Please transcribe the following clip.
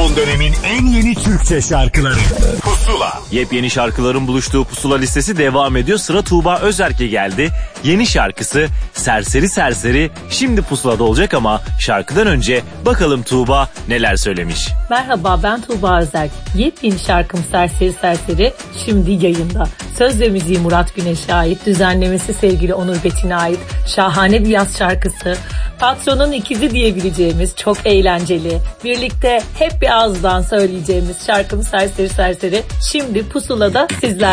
Son dönemin en yeni Türkçe şarkıları Pusula. Yepyeni şarkıların buluştuğu Pusula listesi devam ediyor. Sıra Tuğba Özerk'e geldi. Yeni şarkısı Serseri Serseri şimdi Pusula'da olacak ama şarkıdan önce bakalım Tuğba neler söylemiş. Merhaba, ben Tuğba Özerk. Yepyeni şarkım Serseri Serseri şimdi yayında. Söz ve müziği Murat Güneş'e ait, düzenlemesi sevgili Onur Betin'e ait şahane bir yaz şarkısı. Patronun ikizi diyebileceğimiz çok eğlenceli, birlikte hep bir ağızdan söyleyeceğimiz şarkım Serseri Serseri şimdi Pusula'da sizler.